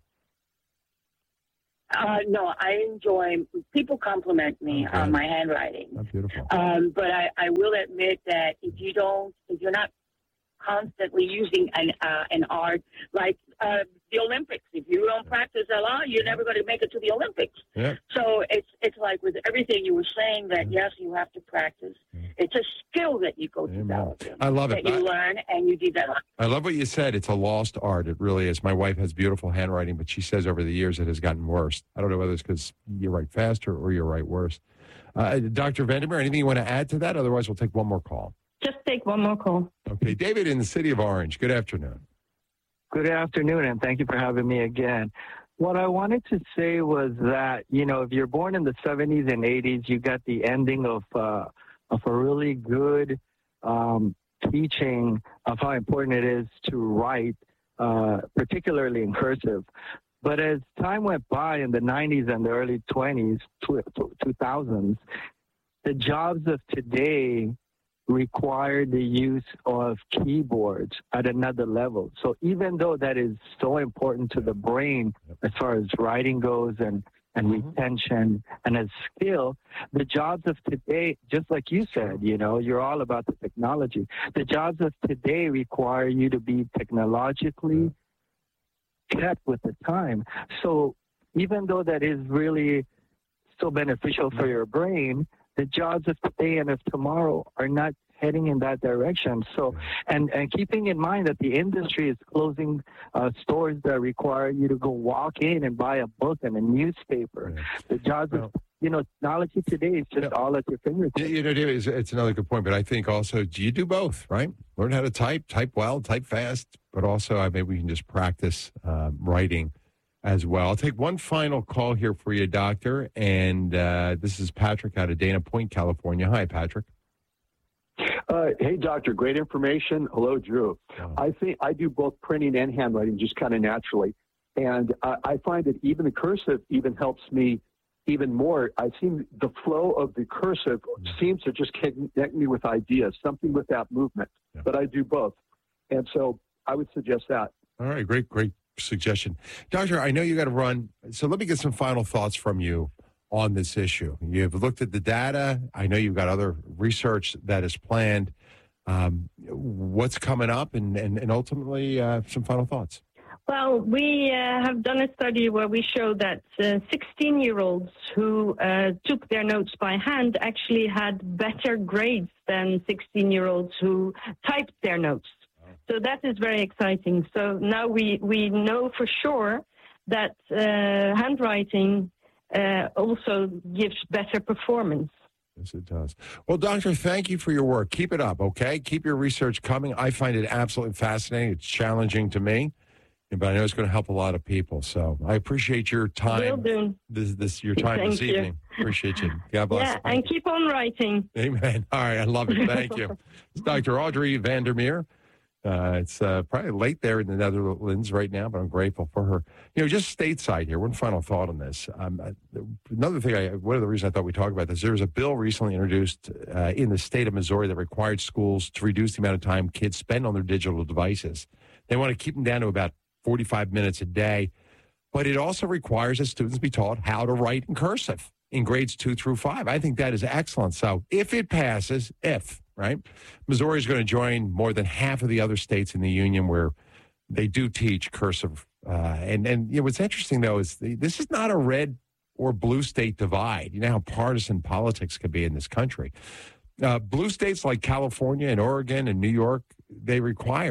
No, I enjoy, people compliment me on my handwriting. Oh, beautiful. But I will admit that if you're not constantly using an art like the Olympics, if you don't practice a lot, you're never going to make it to the Olympics. Yeah. So it's like with everything you were saying that, yes, you have to practice. It's a skill that you go develop. I love it. That you learn and you develop. I love what you said. It's a lost art. It really is. My wife has beautiful handwriting, but she says over the years it has gotten worse. I don't know whether it's because you write faster or you write worse. Dr. Vandermeer, anything you want to add to that? Otherwise, we'll take one more call. Just take one more call. Okay. David in the city of Orange. Good afternoon. Good afternoon, and thank you for having me again. What I wanted to say was that, if you're born in the 70s and 80s, you got the ending of a really good teaching of how important it is to write, particularly in cursive. But as time went by in the 90s and the early 2000s, the jobs of today require the use of keyboards at another level. So even though that is so important to the brain as far as writing goes and retention and as skill, the jobs of today, just like you said, you're all about the technology. The jobs of today require you to be technologically kept with the time. So even though that is really so beneficial for your brain, the jobs of today and of tomorrow are not heading in that direction. So, and keeping in mind that the industry is closing stores that require you to go walk in and buy a book and a newspaper. The jobs of technology today is just all at your fingertips. David, it's another good point, but I think also you do both, right? Learn how to type well, type fast, but also maybe we can just practice writing as well. I'll take one final call here for you, Doctor, and this is Patrick out of Dana Point, California. Hi, Patrick. Hey, Doctor, great information. Hello, Drew. I think I do both printing and handwriting just kind of naturally, and I find that even the cursive even helps me even more. I seem the flow of the cursive seems to just connect me with ideas, something with that movement, but I do both, and so I would suggest that. All right, great suggestion. Doctor, I know you got to run, so let me get some final thoughts from you on this issue. You've looked at the data. I know you've got other research that is planned. What's coming up and ultimately some final thoughts? Well, we have done a study where we showed that 16-year-olds who took their notes by hand actually had better grades than 16-year-olds who typed their notes. So that is very exciting. So now we know for sure that handwriting also gives better performance. Yes, it does. Well, Doctor, thank you for your work. Keep it up, okay? Keep your research coming. I find it absolutely fascinating. It's challenging to me, but I know it's going to help a lot of people. So I appreciate your time. Will do. This Thank you. evening. Appreciate you. God bless. Yeah, and keep on writing. Amen. All right, I love it. Thank you. It's Dr. Audrey Vandermeer. It's probably late there in the Netherlands right now, but I'm grateful for her. Just stateside here, one final thought on this. Another thing, one of the reasons I thought we'd talk about this, there was a bill recently introduced in the state of Missouri that required schools to reduce the amount of time kids spend on their digital devices. They want to keep them down to about 45 minutes a day, but it also requires that students be taught how to write in cursive in grades 2 through 5. I think that is excellent. So if it passes, right? Missouri is going to join more than half of the other states in the union where they do teach cursive. And what's interesting, though, is this is not a red or blue state divide. You know how partisan politics can be in this country. Blue states like California and Oregon and New York, they require it.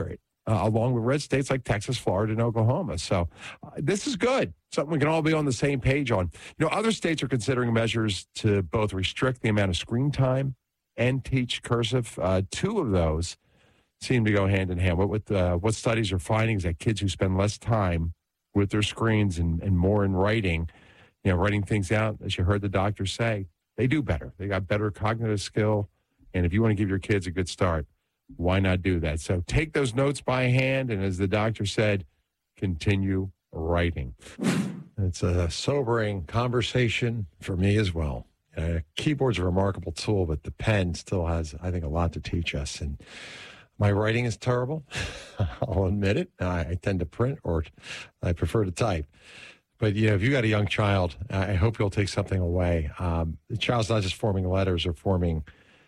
along with red states like Texas, Florida, and Oklahoma. So this is good. Something we can all be on the same page on. Other states are considering measures to both restrict the amount of screen time and teach cursive. Two of those seem to go hand in hand. What studies are finding is that kids who spend less time with their screens and more in writing, writing things out, as you heard the doctor say, they do better. They got better cognitive skill. And if you want to give your kids a good start, why not do that? So take those notes by hand. And as the doctor said, continue writing. It's a sobering conversation for me as well. Keyboard's a remarkable tool, but the pen still has, I think, a lot to teach us. And my writing is terrible. I'll admit it. I tend to print, or I prefer to type. But, if you got a young child, I hope you'll take something away. The child's not just forming letters or forming,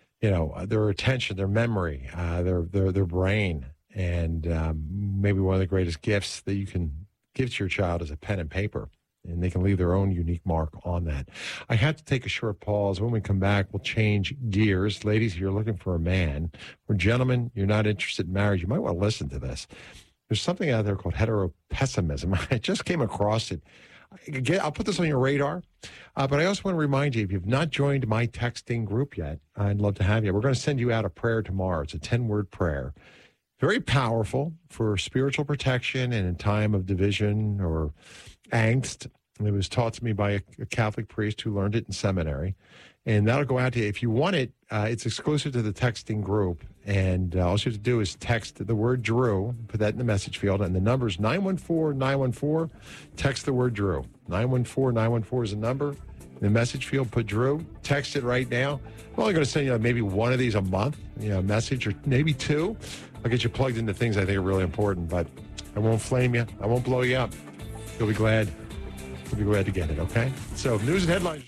their attention, their memory, their brain. And maybe one of the greatest gifts that you can give to your child is a pen and paper. And they can leave their own unique mark on that. I have to take a short pause. When we come back, we'll change gears. Ladies, if you're looking for a man, or gentlemen, you're not interested in marriage, you might want to listen to this. There's something out there called heteropessimism. I just came across it. I'll put this on your radar. But I also want to remind you, if you've not joined my texting group yet, I'd love to have you. We're going to send you out a prayer tomorrow. It's a 10-word prayer. Very powerful for spiritual protection and in time of division or angst. It was taught to me by a Catholic priest who learned it in seminary. And that'll go out to you. If you want it, it's exclusive to the texting group. And all you have to do is text the word Drew, put that in the message field, and the number is 914-914. Text the word Drew. 914-914 is the number. In the message field, put Drew. Text it right now. I'm only going to send you maybe one of these a month, a message, or maybe two. I'll get you plugged into things I think are really important, but I won't flame you. I won't blow you up. You'll be glad. You'll be glad to get it, okay? So, news and headlines.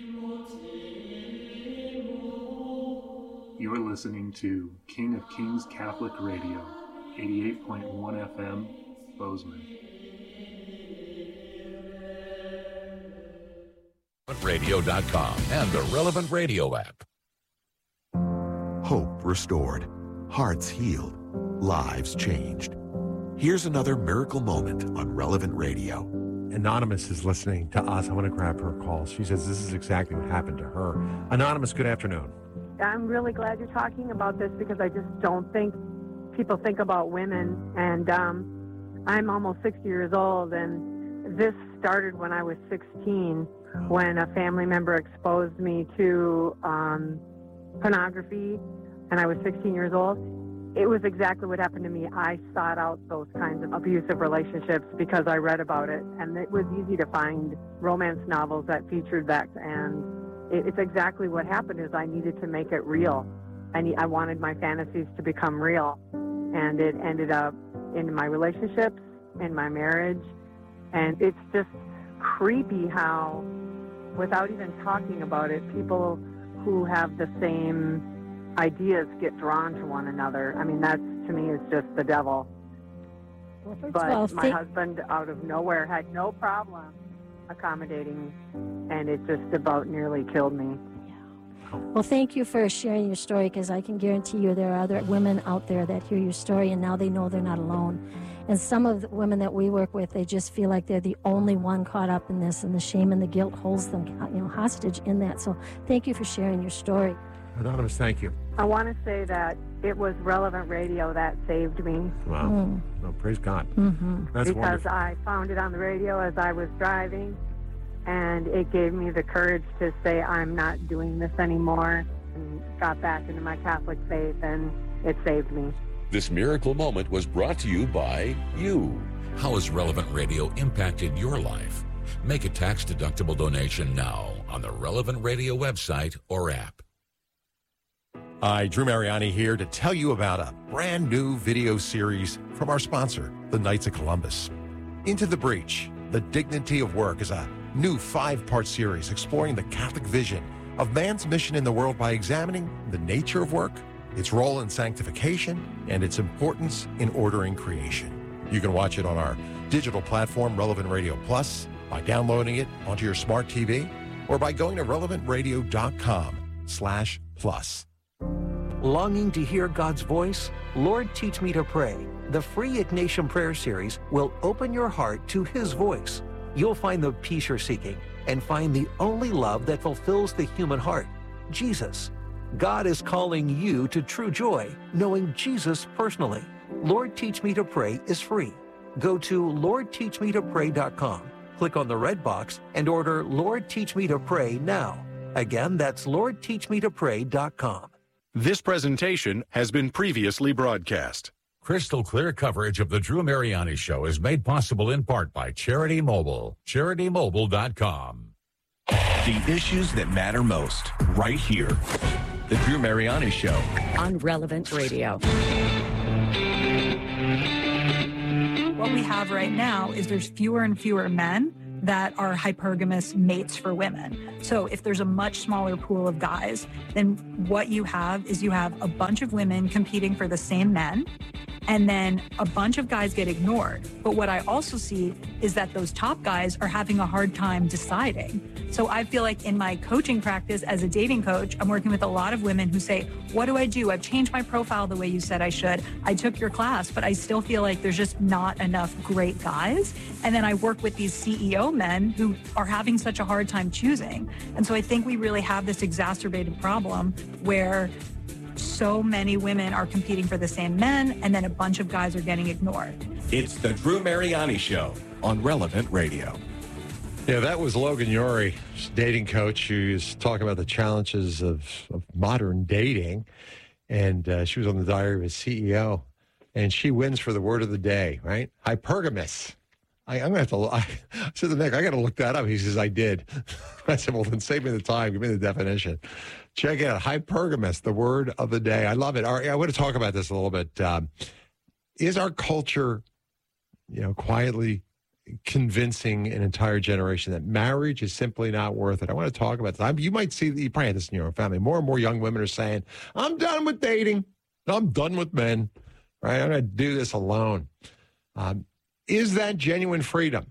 You are listening to King of Kings Catholic Radio, 88.1 FM, Bozeman. Radio.com and the Relevant Radio app. Hope restored, hearts healed, lives changed. Here's another miracle moment on Relevant Radio. Anonymous is listening to us. I want to grab her call. She says this is exactly what happened to her. Anonymous, good afternoon. I'm really glad you're talking about this because I just don't think people think about women. And I'm almost 60 years old, and this started when I was 16, when a family member exposed me to pornography, and I was 16 years old. It was exactly what happened to me. I sought out those kinds of abusive relationships because I read about it, and it was easy to find romance novels that featured that, and it's exactly what happened is I needed to make it real. I wanted my fantasies to become real, and it ended up in my relationships, in my marriage, and it's just creepy how, without even talking about it, people who have the same ideas get drawn to one another. I mean, that to me is just the devil. But my husband, out of nowhere, had no problem accommodating, and it just about nearly killed me. Well, thank you for sharing your story, because I can guarantee you there are other women out there that hear your story, and now they know they're not alone. And some of the women that we work with, they just feel like they're the only one caught up in this, and the shame and the guilt holds them, hostage in that. So thank you for sharing your story. Anonymous, thank you. I want to say that it was Relevant Radio that saved me. Wow. Oh, praise God. That's because wonderful. I found it on the radio as I was driving, and it gave me the courage to say I'm not doing this anymore, and got back into my Catholic faith, and it saved me. This miracle moment was brought to you by you. How has Relevant Radio impacted your life? Make a tax-deductible donation now on the Relevant Radio website or app. Hi, Drew Mariani here to tell you about a brand new video series from our sponsor, the Knights of Columbus. Into the Breach, The Dignity of Work is a new 5-part series exploring the Catholic vision of man's mission in the world by examining the nature of work, its role in sanctification, and its importance in ordering creation. You can watch it on our digital platform, Relevant Radio Plus, by downloading it onto your smart TV, or by going to relevantradio.com/plus. Longing to hear God's voice? Lord, Teach Me to Pray. The free Ignatian Prayer Series will open your heart to His voice. You'll find the peace you're seeking and find the only love that fulfills the human heart, Jesus. God is calling you to true joy, knowing Jesus personally. Lord, Teach Me to Pray is free. Go to LordTeachMeToPray.com, click on the red box, and order Lord, Teach Me to Pray now. Again, that's LordTeachMeToPray.com. This presentation has been previously broadcast. Crystal clear coverage of the Drew Mariani Show is made possible in part by Charity Mobile. CharityMobile.com. The issues that matter most, right here. The Drew Mariani Show. On Relevant Radio. What we have right now is there's fewer and fewer men that are hypergamous mates for women. So if there's a much smaller pool of guys, then what you have is you have a bunch of women competing for the same men, and then a bunch of guys get ignored. But what I also see is that those top guys are having a hard time deciding. So I feel like in my coaching practice as a dating coach, I'm working with a lot of women who say, what do I do? I've changed my profile the way you said I should. I took your class, but I still feel like there's just not enough great guys. And then I work with these CEO men who are having such a hard time choosing. And so I think we really have this exacerbated problem where so many women are competing for the same men, and then a bunch of guys are getting ignored. It's the Drew Mariani Show on Relevant Radio. Yeah, that was Logan Ury, dating coach, who's talking about the challenges of modern dating. And she was on the Diary of a CEO. And she wins for the word of the day, right? Hypergamous. I'm going to have to, I said to Nick, I got to look that up. He says, I did. I said, well, then save me the time. Give me the definition. Check it out. Hypergamous, the word of the day. I love it. I want to talk about this a little bit. Is our culture, quietly convincing an entire generation that marriage is simply not worth it? I want to talk about this. You might see, you probably have this in your own family. More and more young women are saying, I'm done with dating. I'm done with men. Right? I'm going to do this alone. Is that genuine freedom?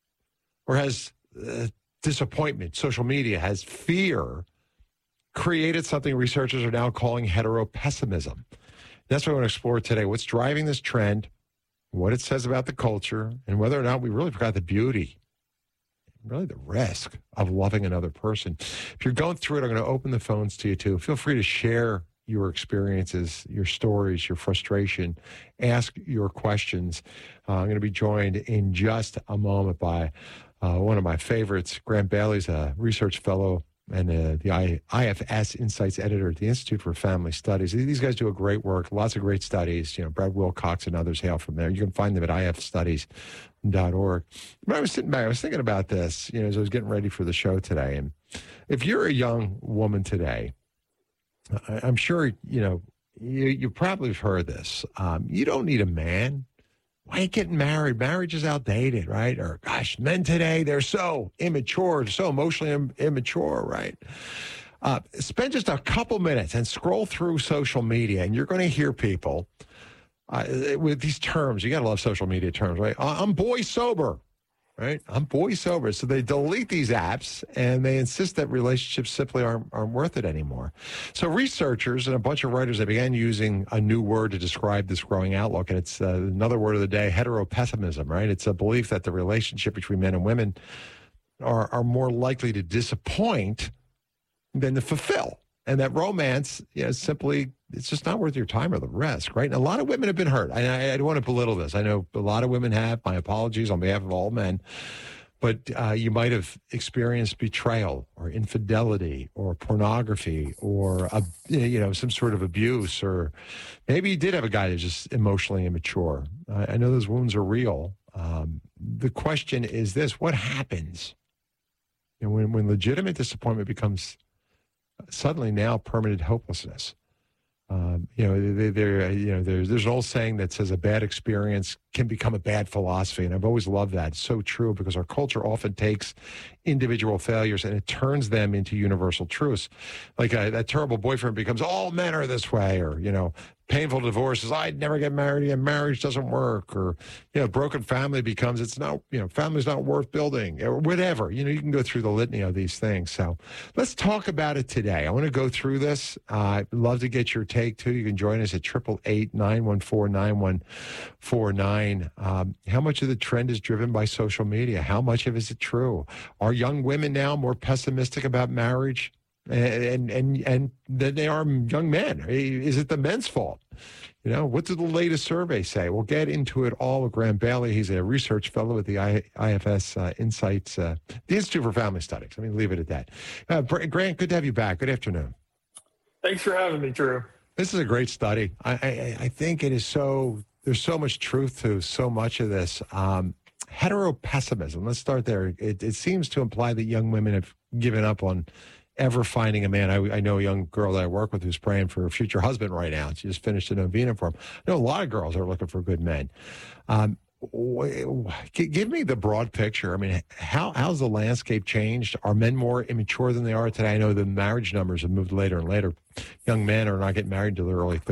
Or has disappointment, social media, has fear created something researchers are now calling heteropessimism? That's what I want to explore today. What's driving this trend, what it says about the culture, and whether or not we really forgot the beauty, really the risk of loving another person. If you're going through it, I'm going to open the phones to you too. Feel free to share your experiences, your stories, your frustration. Ask your questions. I'm going to be joined in just a moment by one of my favorites. Grant Bailey's a research fellow and the IFS Insights editor at the Institute for Family Studies. These guys do a great work, lots of great studies. Brad Wilcox and others hail from there. You can find them at ifstudies.org. But I was sitting back, I was thinking about this, as I was getting ready for the show today. And if you're a young woman today, I'm sure, you probably have heard this. You don't need a man. Why are you getting married? Marriage is outdated, right? Or, gosh, men today, they're so immature, so emotionally immature, right? Spend just a couple minutes and scroll through social media, and you're going to hear people with these terms. You got to love social media terms, right? I'm boy sober. Right? I'm boy sober. So they delete these apps and they insist that relationships simply aren't worth it anymore. So researchers and a bunch of writers, they began using a new word to describe this growing outlook. And it's another word of the day, heteropessimism, right? It's a belief that the relationship between men and women are more likely to disappoint than to fulfill. And that romance, simply, it's just not worth your time or the risk, right? And a lot of women have been hurt. I don't want to belittle this. I know a lot of women have. My apologies on behalf of all men. But you might have experienced betrayal or infidelity or pornography or, some sort of abuse. Or maybe you did have a guy that's just emotionally immature. I know those wounds are real. The question is this: what happens when legitimate disappointment becomes suddenly now permanent hopelessness? There's an old saying that says a bad experience can become a bad philosophy. And I've always loved that. It's so true because our culture often takes individual failures and it turns them into universal truths. Like that terrible boyfriend becomes, all men are this way, or, painful divorces, I'd never get married again, marriage doesn't work, or, broken family becomes, it's not, family's not worth building, or whatever. You can go through the litany of these things. So let's talk about it today. I want to go through this. I'd love to get your take, too. You can join us at 888-914-9149. How much of the trend is driven by social media? How much of it is it true? Are young women now more pessimistic about marriage and than they are young men? Is it the men's fault? What did the latest survey say? We'll get into it all with Grant Bailey. He's a research fellow at the IFS Insights, the Institute for Family Studies. Let me leave it at that. Grant, good to have you back. Good afternoon. Thanks for having me, Drew. This is a great study. I think it is there's so much truth to so much of this. Heteropessimism, let's start there. It seems to imply that young women have given up on ever finding a man. I know a young girl that I work with who's praying for her future husband right now. She just finished a novena for him. I know a lot of girls are looking for good men. Give me the broad picture. I mean, how's the landscape changed? Are men more immature than they are today? I know the marriage numbers have moved later and later. Young men are not getting married until their early 30s.